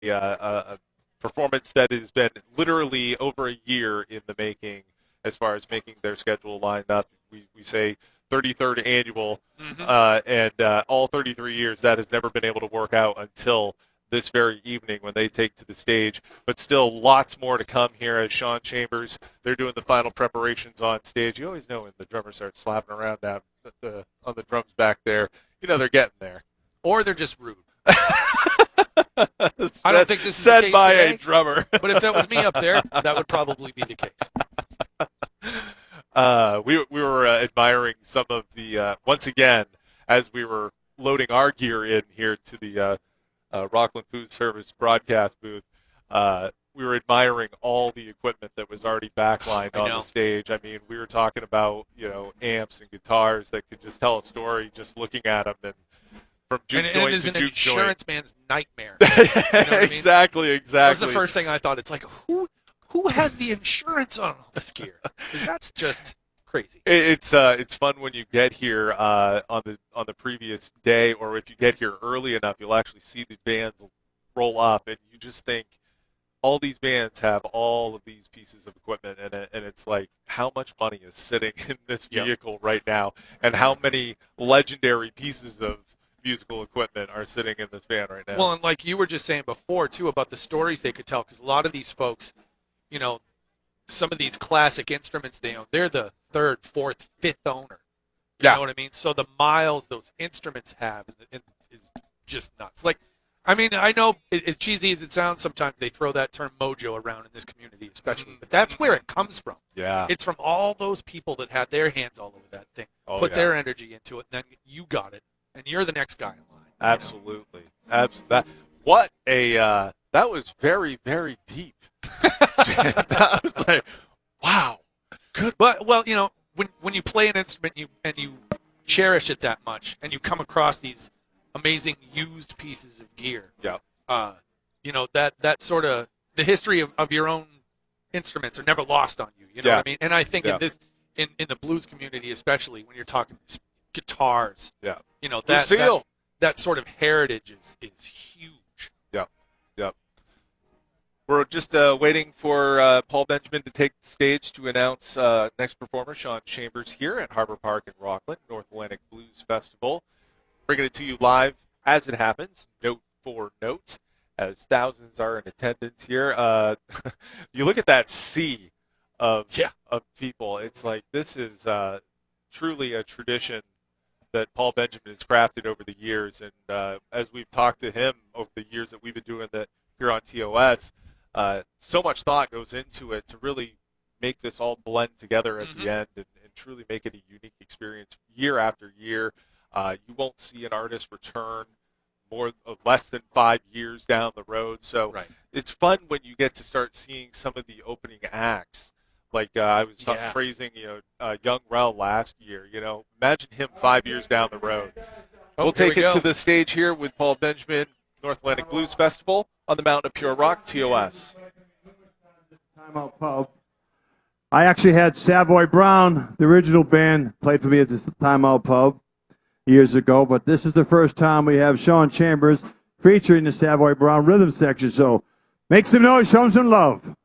a performance that has been literally over a year in the making as far as making their schedule line up. We say 33rd annual, and all 33 years that has never been able to work out until this very evening when they take to the stage. But still lots more to come here as Sean Chambers, they're doing the final preparations on stage. You always know when the drummer starts slapping around down on the drums back there, they're getting there. Or they're just rude. I don't think this is said the case by today, a drummer. But if that was me up there, that would probably be the case. We were admiring some of the once again as we were loading our gear in here to the Rockland Food Service broadcast booth. We were admiring all the equipment that was already backlined on the stage. I mean, we were talking about amps and guitars that could just tell a story just looking at them, and from juke joint to juke joint. And it is an insurance man's nightmare. You know what I mean? Exactly. That was the first thing I thought. It's like, who has the insurance on all this gear? 'Cause that's just crazy. It's fun when you get here on the previous day, or if you get here early enough, you'll actually see the bands roll up, and you just think all these bands have all of these pieces of equipment, and it's like how much money is sitting in this vehicle right now, and how many legendary pieces of musical equipment are sitting in this van right now. Well, and like you were just saying before too about the stories they could tell, because a lot of these folks, some of these classic instruments they own, they're the third, fourth, fifth owner. You know what I mean? So the miles those instruments have is just nuts. Like, I mean, I know as cheesy as it sounds, sometimes they throw that term mojo around in this community, especially, but that's where it comes from. Yeah. It's from all those people that had their hands all over that thing, put their energy into it, and then you got it, and you're the next guy in line. Absolutely. What a that was very, very deep. I was like, wow. Good. But when you play an instrument and you cherish it that much, and you come across these amazing used pieces of gear, that sort of the history of your own instruments are never lost on you. You know what I mean? And I think in the blues community, especially when you're talking guitars, that sort of heritage is huge. Yep. We're just waiting for Paul Benjamin to take the stage to announce next performer, Sean Chambers, here at Harbor Park in Rockland, North Atlantic Blues Festival. Bringing it to you live as it happens, note for note, as thousands are in attendance here. You look at that sea of people. It's like this is truly a tradition that Paul Benjamin has crafted over the years. And as we've talked to him over the years that we've been doing that here on TOS, so much thought goes into it to really make this all blend together at the end and truly make it a unique experience year after year. You won't see an artist return less than 5 years down the road. So it's fun when you get to start seeing some of the opening acts. Like I was praising, Young Rel last year. Imagine him 5 years down the road. We'll take it to the stage here with Paul Benjamin, North Atlantic Blues Festival on the Mountain of Pure Rock, TOS. Timeout Pub. I actually had Savoy Brown, the original band, played for me at this Timeout Pub years ago, but this is the first time we have Sean Chambers featuring the Savoy Brown rhythm section. So make some noise, show him some love.